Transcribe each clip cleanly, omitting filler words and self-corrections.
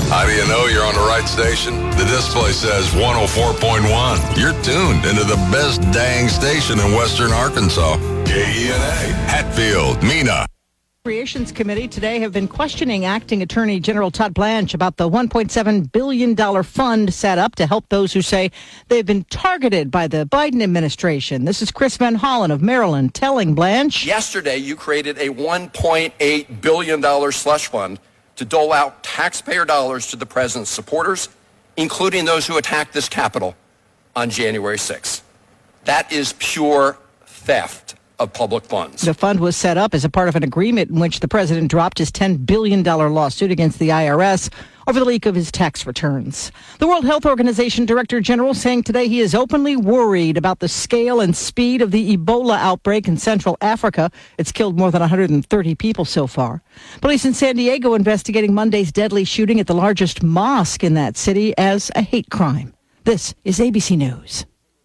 How do you know you're on the right station? The display says 104.1. You're tuned into the best dang station in western Arkansas. KENA, Hatfield, Mena. Appropriations Committee today have been questioning Acting Attorney General Todd Blanche about the $1.7 billion fund set up to help those who say they've been targeted by the Biden administration. This is Chris Van Hollen of Maryland telling Blanche. Yesterday, you created a $1.8 billion slush fund to dole out taxpayer dollars to the president's supporters, including those who attacked this Capitol on January 6th. That is pure theft of public funds. The fund was set up as a part of an agreement in which the president dropped his $10 billion lawsuit against the IRS over the leak of his tax returns. The World Health Organization Director General saying today he is openly worried about the scale and speed of the Ebola outbreak in Central Africa. It's killed more than 130 people so far. Police in San Diego investigating Monday's deadly shooting at the largest mosque in that city as a hate crime. This is ABC News.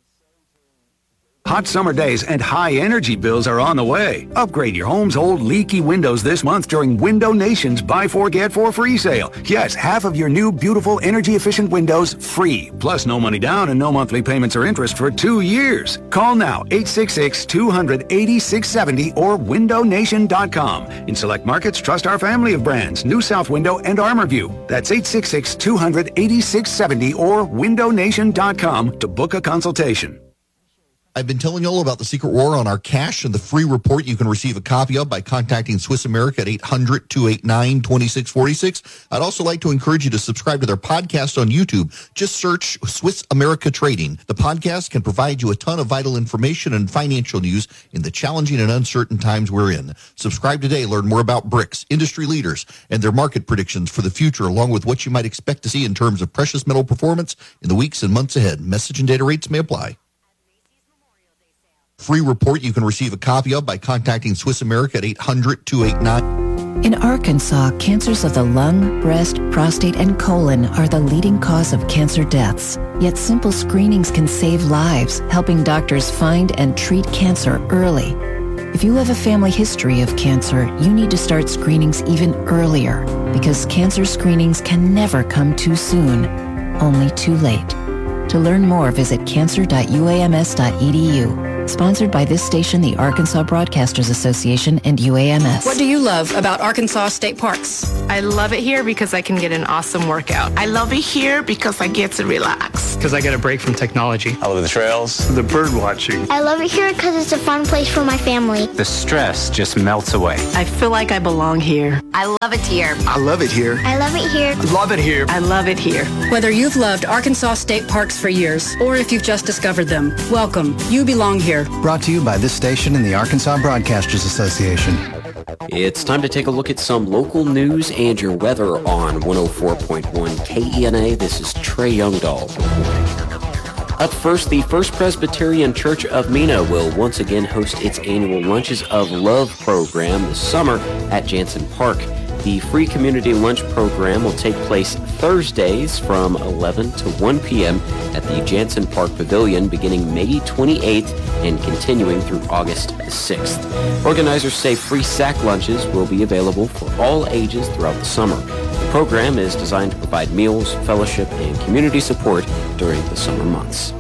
Hot summer days and high energy bills are on the way. Upgrade your home's old leaky windows this month during Window Nation's Buy 4 Get 4 free sale. Yes, half of your new beautiful energy efficient windows free. Plus no money down and no monthly payments or interest for 2 years. Call now 866-200-8670 or windownation.com. In select markets, trust our family of brands, New South Window and ArmorView. That's 866-200-8670 or windownation.com to book a consultation. I've been telling you all about the Secret War on our cash and the free report you can receive a copy of by contacting Swiss America at 800-289-2646. I'd also like to encourage you to subscribe to their podcast on YouTube. Just search Swiss America Trading. The podcast can provide you a ton of vital information and financial news in the challenging and uncertain times we're in. Subscribe today. Learn more about BRICS, industry leaders, and their market predictions for the future, along with what you might expect to see in terms of precious metal performance in the weeks and months ahead. Message and data rates may apply. Free report you can receive a copy of by contacting Swiss America at 800-289. In Arkansas, cancers of the lung, breast, prostate, and colon are the leading cause of cancer deaths. Yet simple screenings can save lives, helping doctors find and treat cancer early. If you have a family history of cancer, you need to start screenings even earlier, because cancer screenings can never come too soon, only too late. To learn more, visit cancer.uams.edu. Sponsored by this station, the Arkansas Broadcasters Association, and UAMS. What do you love about Arkansas State Parks? I love it here because I can get an awesome workout. I love it here because I get to relax. Because I get a break from technology. I love the trails. The bird watching. I love it here because it's a fun place for my family. The stress just melts away. I feel like I belong here. I love it here. I love it here. I love it here. I love it here. I love it here. Whether you've loved Arkansas State Parks for years or if you've just discovered them, welcome. You belong here. Brought to you by this station and the Arkansas Broadcasters Association. It's time to take a look at some local news and your weather on 104.1 KENA. This is Trey Youngdahl reporting. Up first, the First Presbyterian Church of Mena will once again host its annual Lunches of Love program this summer at Jansen Park. The free community lunch program will take place Thursdays from 11 to 1 p.m. at the Jansen Park Pavilion beginning May 28th and continuing through August the 6th. Organizers say free sack lunches will be available for all ages throughout the summer. The program is designed to provide meals, fellowship, and community support during the summer months.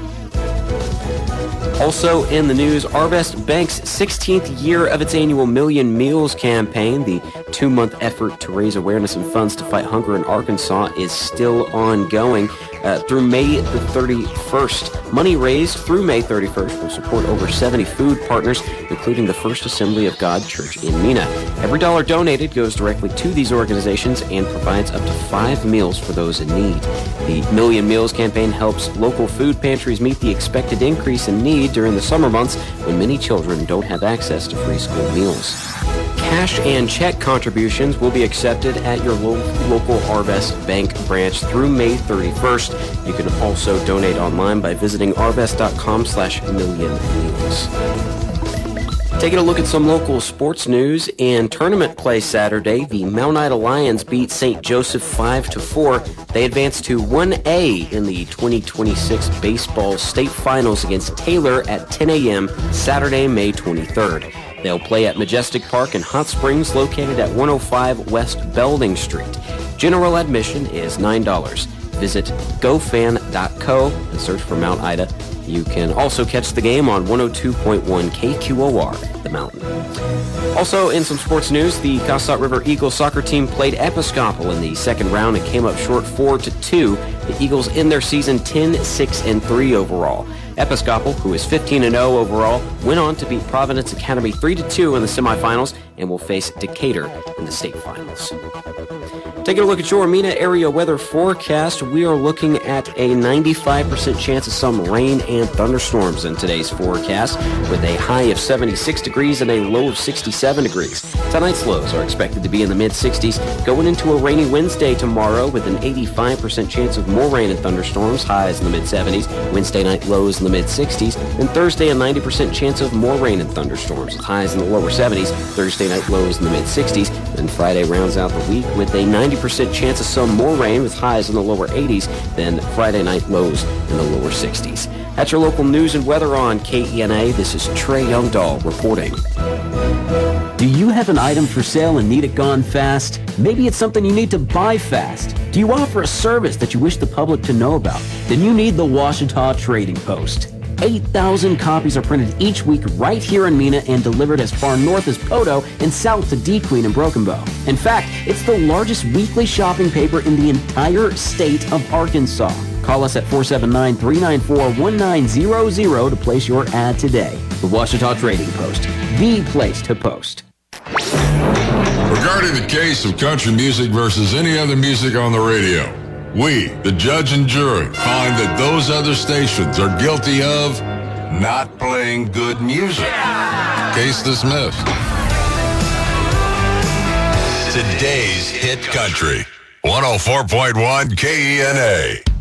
Also in the news, Arvest Bank's 16th year of its annual Million Meals campaign, the 2-month effort to raise awareness and funds to fight hunger in Arkansas, is still ongoing through May the 31st. Money raised through May 31st will support over 70 food partners, including the First Assembly of God Church in Mena. Every dollar donated goes directly to these organizations and provides up to 5 meals for those in need. The Million Meals campaign helps local food pantries meet the expected increase in need during the summer months when many children don't have access to free school meals. Cash and check contributions will be accepted at your local Arvest Bank branch through May 31st. You can also donate online by visiting arvest.com/millionmeals. Taking a look at some local sports news and tournament play Saturday, the Mount Ida Lions beat St. Joseph 5-4. They advanced to 1A in the 2026 baseball state finals against Taylor at 10 a.m. Saturday, May 23rd. They'll play at Majestic Park in Hot Springs, located at 105 West Belding Street. General admission is $9. Visit gofan.co and search for Mount Ida. You can also catch the game on 102.1 KQOR, The Mountain. Also, in some sports news, the Cossatot River Eagles soccer team played Episcopal in the second round and came up short 4-2. The Eagles end their season 10-6-3 overall. Episcopal, who is 15-0 overall, went on to beat Providence Academy 3-2 in the semifinals and will face Decatur in the state finals. Taking a look at your MENA area weather forecast, we are looking at a 95% chance of some rain and thunderstorms in today's forecast, with a high of 76 degrees and a low of 67 degrees. Tonight's lows are expected to be in the mid-60s, going into a rainy Wednesday tomorrow with an 85% chance of more rain and thunderstorms, highs in the mid-70s, Wednesday night lows in the mid-60s, and Thursday a 90% chance of more rain and thunderstorms, highs in the lower 70s, Thursday night lows in the mid-60s, and Friday rounds out the week with a 90% chance of some more rain with highs in the lower 80s, then Friday night lows in the lower 60s. That's your local news and weather on KENA. This is Trey Youngdahl reporting. Do you have an item for sale and need it gone fast? Maybe it's something you need to buy fast. Do you offer a service that you wish the public to know about? Then you need the Ouachita Trading Post. 8,000 copies are printed each week right here in MENA and delivered as far north as Poteau and south to D. Queen and Broken Bow. In fact, it's the largest weekly shopping paper in the entire state of Arkansas. Call us at 479-394-1900 to place your ad today. The Ouachita Trading Post, the place to post. Regarding the case of country music versus any other music on the radio, we, the judge and jury, find that those other stations are guilty of not playing good music. Case dismissed. Today's Hit Country, 104.1 KENA.